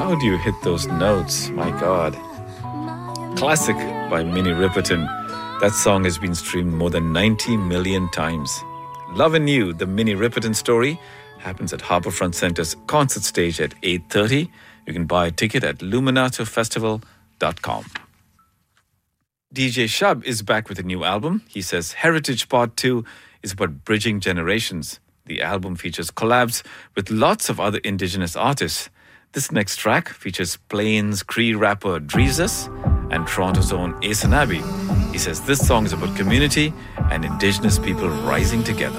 How do you hit those notes? My God. Classic by Minnie Riperton. That song has been streamed more than 90 million times. Love and You, the Minnie Riperton story, happens at Harbourfront Centre's concert stage at 8:30. You can buy a ticket at luminatofestival.com. DJ Shub is back with a new album. He says Heritage Part 2 is about bridging generations. The album features collabs with lots of other indigenous artists. This next track features Plains Cree rapper Dreezus and Toronto's own Ace Anabi. He says this song is about community and indigenous people rising together.